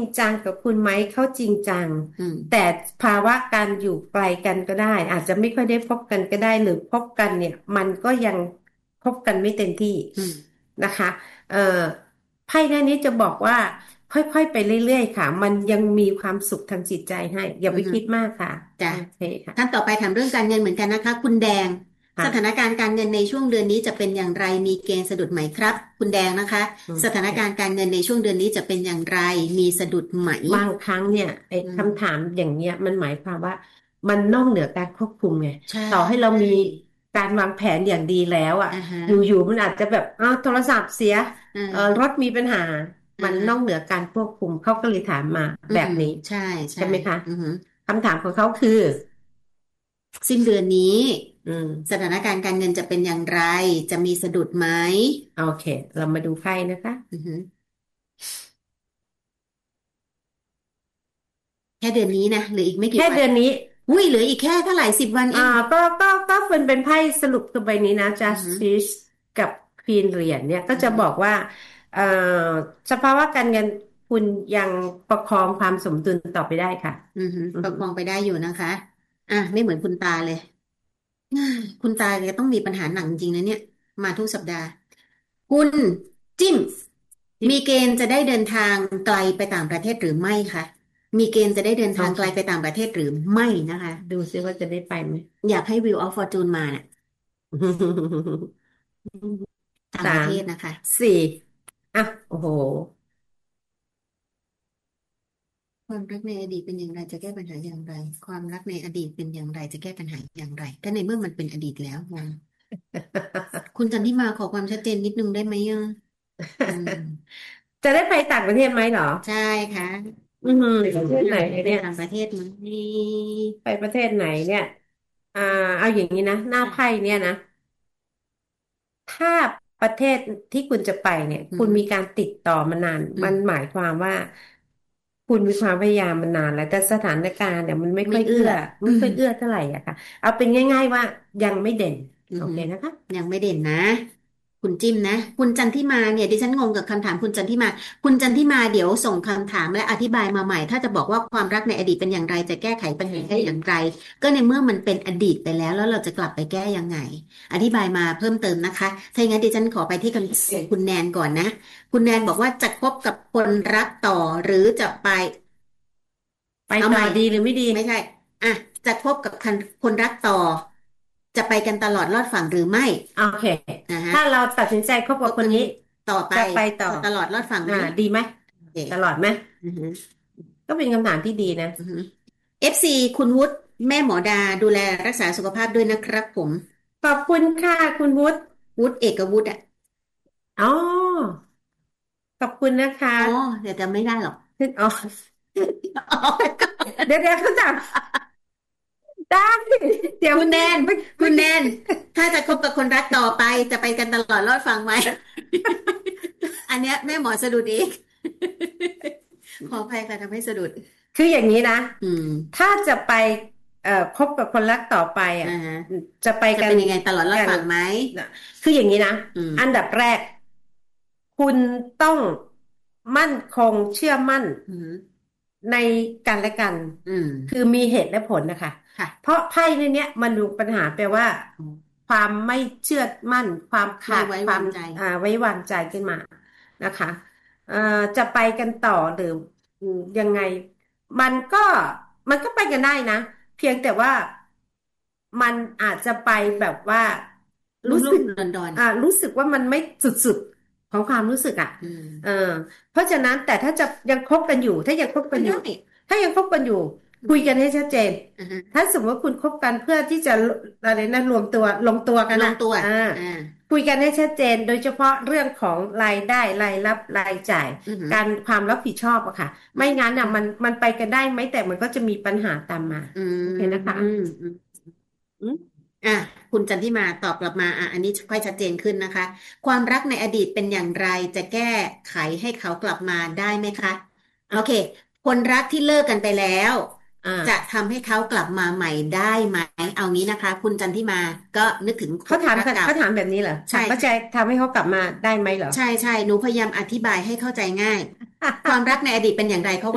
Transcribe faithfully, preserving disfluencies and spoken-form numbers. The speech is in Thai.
จังกับคุณไหมเขาจริงจังอืมแต่ภาวะการอยู่ไกลกันก็ได้อาจจะไม่ค่อยได้พบกันก็ได้หรือพบกันเนี่ยมันก็ยังพบกันไม่เต็มที่อืมนะคะเอ่อไพ่หน้านี้จะบอกว่าค่อยๆไปเรื่อยๆค่ะมันยังมีความสุขทางจิตใจให้อย่าอืมไปคิดมากค่ะจ้ะโอเคค่ะท่านต่อไปถามเรื่องการเงินเหมือนกันนะคะคุณแดงสถานค่ะการณ์การเงินในช่วงเดือนนี้จะเป็นอย่างไรมีเกณฑ์สะดุดไหมครับคุณแดงนะคะอืมสถานการณ์การเงินในช่วงเดือนนี้จะเป็นอย่างไรมีสะดุดไหมบางครั้งเนี่ยไอ้อืมคำถามอย่างเงี้ยมันหมายความว่ามันนอกเหนือการควบคุมไงใช่ต่อให้เรามีการวางแผนอย่างดีแล้วอ่ะอ่าฮะอยู่ๆมันอาจจะแบบอ้าวโทรศัพท์เสียอ่เอ่อราถมีปัญหาอ่าฮะมันนอกเหนือการควบคุมเขาก็เลยถามมาอืมแบบนี้ใช่ใช่ใช่ไหมคะอือฮึคำถามของเขาคือสิ้นเดือนนี้อืมสถานการณ์การเงินจะเป็นอย่างไรจะมีสะดุดไหมโอเคเรามาดูไพ่นะคะอือฮึแค่เดือนนี้นะเหลืออีกไม่กี่แค่วันเดือนนี้อุ้ยเหลืออีกแค่เท่าไหร่สิบวันเออ่างก็ก็ก็เป็นเป็นไพ่สรุปคือใบนี้นะอือฮึ Justice กับควีนเหรียญเนี่ยก็อือฮึจะบอกว่าเอ่อสภาวะการเงินคุณยังประคองความสมดุลต่อไปได้ค่ะอือหืออือหือประคองไปได้อยู่นะคะอ่ะไม่เหมือนคุณตาเลยคุณตาแกต้องมีปัญหาหนักจริงนะเนี่ยมาทุกสัปดาห์คุณจิ้มที่มีเกณฑ์จะได้เดินทางไกลไปต่างประเทศหรือไม่คะมีเกณฑ์จะได้เดินโอทางไกลไปเคต่างประเทศหรือไม่นะคะดูซิว่าจะได้ไปไหมอยากให้ Wheel of Fortune มาเนี่ย ต่างประเทสามศนะคะสี่อ่ะโอ้โหความรักในอดีตเป็นอย่างไรจะแก้ปัญหาอย่างไรความรักในอดีตเป็นอย่างไรจะแก้ปัญหาอย่างไรก็ในเมื่อมันเป็นอดีตแล้วนะคุณจันทิมาขอความชัดเจนนิดนึงได้ไหมอ่ะอืมจะได้ไปต่างประเทศไหมเหรอใช่ค่ะอือหือประเทศไหนเนี่ยไปต่างประเทศไหมไปประเทศไหนเนี่ยอ่าเอาอย่างนี้นะหน้าไพ่เนี่ยนะ ถ้าประเทศที่คุณจะไปเนี่ยอืคุณมีมการติดต่อมานานอืมมันหมายความว่าคุณมีความพยายามมานานแล้วแต่สถานการณ์เนี่ยมันไม่ค่อยเอื้อไม่เอื้ออืมไม่ค่อยเอื้อเท่าไหร่อะค่ะเอาเป็นง่ายๆว่ายังไม่เด่นโออือหือเคนะคะยังไม่เด่นนะคุณจิ้มนะคุณจันทิมาเนี่ยดิฉันงงกับคำถามคุณจันทิมาคุณจันทิมาเดี๋ยวส่งคำถามและอธิบายมาใหม่ถ้าจะบอกว่าความรักในอดีตเป็นอย่างไรจะแก้ไขปัญหาได้อย่างไรก็ในเมื่อมันเป็นอดีตไปแล้วแล้วเราจะกลับไปแก้ยังไงอธิบายมาเพิ่มเติมนะคะถ้าอย่างนั้นดิฉันขอไปที่คำถามของคุณแนนก่อนนะคุณแนนบอกว่าจะคบกับคนรักต่อหรือจะไปไปเอาใหม่ต่อดีหรือไม่ดีไม่ใช่อ่ะจะคบกับคนคนรักต่อจะไปกันตลอดรอดฝั่งหรือไม่โอเคนะฮะถ้าเราตัดสินใจคบคบกันกับคนนี้ต่อไปจะไปต่อตลอดรอดฝั่งไหอ่ามดีไหมโอเคตลอดไหมอือฮึก็เป็นคำถามที่ดีนะอือฮึเอฟซีคุณวุฒิแม่หมอดาดูแลรักษาสุขภาพด้วยนะครับผมขอบคุณค่ะคุณวุฒิวุฒิเอกวุฒิอ่ะอ๋อขอบคุณนะคะอ๋อเดี๋ยวจำไม่ได้หรอกอ๋อ เดี๋ยวเดี๋ยวคำถาม ได้เดี๋ยวคุณแนนเมื่อเมื่อกี้คุณแนนถ้าจะคบกับคนรักต่อไปจะไปกันตลอดรอดฟังไหมอันเนี้ยแม่หมอสะดุดอีกขออภัยค่ะทำให้สะดุดคืออย่างนี้นะอืมถ้าจะไปเอ่อคบกับคนรักต่อไปอ่ะอ่าฮะจะไปกันจะเป็นยังไงตลอดรอดกันฝั่งไหมนะคืออย่างนี้นะอืมอันดับแรกคุณต้องมั่นคงเชื่อมั่นอืมในกันและกันอืมคือมีเหตุและผลนะคะเพค่ะราะไพ่ในเนี้ยมันดูปัญหาแปลว่าความไม่เชื่อมั่นความขาดไม่ไว้ความวางใจอ่าไว้วางใจขึ้นมานะคะ เอ่อจะไปกันต่อหรืออืมยังไงมันก็มันก็ไปกันได้นะเพียงแต่ว่ามันอาจจะไปแบบว่ารู้ลุ่มลุ่มสึกดอนดอนอ่ารู้สึกว่ามันไม่สุดๆของความรู้สึกอ่ะอืมเออเพราะฉะนั้นแต่ถ้าจะยังคบกันอยู่ถ้ายังคบกันอยู่ก็ได้ถ้ายังคบกันอยู่คุยกันให้ชัดเจนอ่าฮะถ้าสมมติว่าคุณคบกันเพื่อที่จะอะไรนะรวมตัวลงตัวกันอ่ะลงตัวอ่าอ่าคุยกันให้ชัดเจนโดยเฉพาะเรื่องของรายได้รายรับรายจ่ายอือหือการความรับผิดชอบอะค่ะไม่งั้นอะมันมันไปกันได้ไหมแต่มันก็จะมีปัญหาตามมาอืโอเคนะคะมอืมอืมอ่ะคุณจันทิมาตอบกลับมาอ่ะอันนี้ค่อยชัดเจนขึ้นนะคะความรักในอดีตเป็นอย่างไรจะแก้ไขให้เขากลับมาได้ไหมคะโอเคคนรักที่เลิกกันไปแล้วอ่จะาทำให้เขากลับมาใหม่ได้ไหมเอางี้นะคะคุณจันทิมาก็นึกถึงคเขาถามนรักเก่าเขาถามแบบนี้เหรอใช่ถามว่าจะทำให้เขากลับมาได้ไหมเหรอใช่ใช่หนูพยายามอธิบายให้เข้าใจง่ายความรักในอดีตเป็นอย่างไรเขา